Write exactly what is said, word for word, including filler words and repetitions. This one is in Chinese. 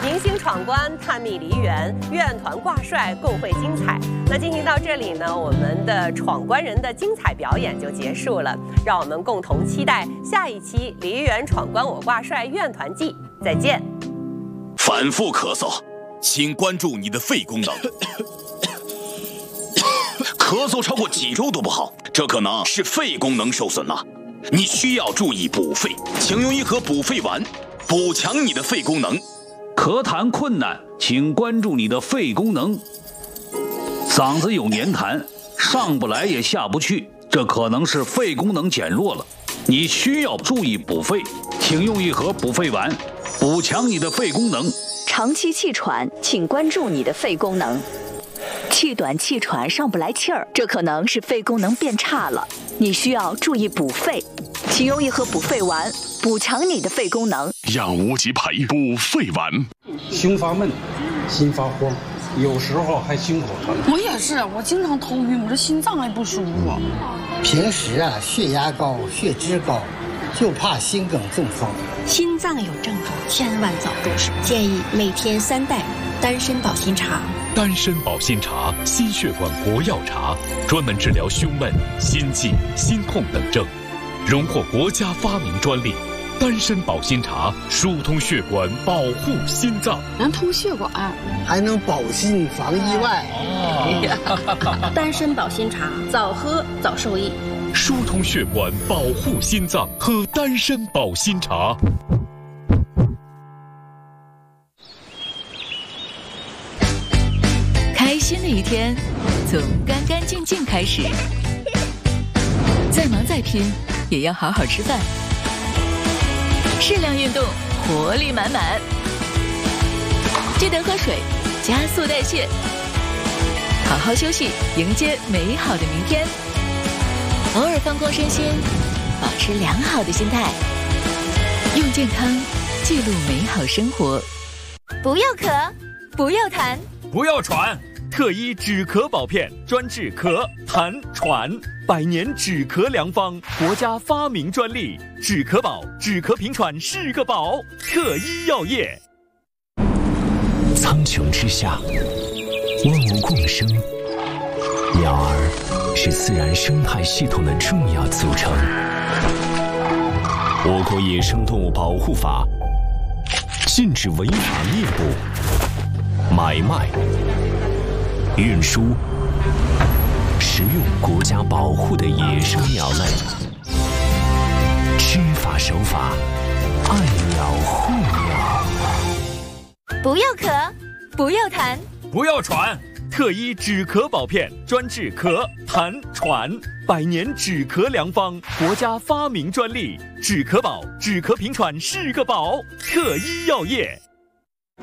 迎新闯关、探秘梨园、院团挂帅，共会精彩。那进行到这里呢，我们的闯关人的精彩表演就结束了。让我们共同期待下一期《梨园闯关我挂帅院团记》，再见。 反复咳嗽，请关注你的肺功能。咳嗽超过几周都不好，这可能是肺功能受损了。你需要注意补肺，请用一盒补肺丸，补强你的肺功能。 咳痰困难，请关注你的肺功能。嗓子有黏痰，上不来也下不去，这可能是肺功能减弱了。你需要注意补肺，请用一盒补肺丸，补强你的肺功能。 长期气喘，请关注你的肺功能。气短气喘上不来气儿，这可能是肺功能变差了，你需要注意补肺，请用一盒补肺丸，补强你的肺功能。 养无极培补肺丸。 胸发闷，心发慌，有时候还心口疼。 我也是，我经常头晕，我这心脏还不舒服。 平时啊，血压高，血脂高，就怕心梗中风。 心脏有症状，千万早重视。建议每天三袋丹参保心茶。 丹参保心茶，心血管活药茶，专门治疗胸闷、心悸、心痛等症，荣获国家发明专利。丹参保心茶疏通血管，保护心脏， 能通血管， 还能保心防意外。 哦、丹参保心茶，早喝早受益。 疏通血管，保护心脏，喝丹参保心茶。 开心的一天，从干干净净开始。再忙再拼，也要好好吃饭。适量运动，活力满满。记得喝水，加速代谢。好好休息，迎接美好的明天。偶尔放空身心，保持良好的心态。用健康记录美好生活。 不要咳，不要痰， 不要喘。特一止咳宝片，专治咳、痰、喘，百年止咳良方，国家发明专利。止咳宝，止咳平喘是个宝。特一药业。 苍穹之下，万物共生，鸟儿是自然生态系统的重要组成。我国野生动物保护法禁止违法猎捕、买卖、运输、食用国家保护的野生鸟类，知法守法，爱鸟护鸟。 不要咳，不要痰， 不要喘。特一止咳宝片，专治咳、痰、喘，百年止咳良方，国家发明专利。止咳宝，止咳平喘是个宝。特一药业。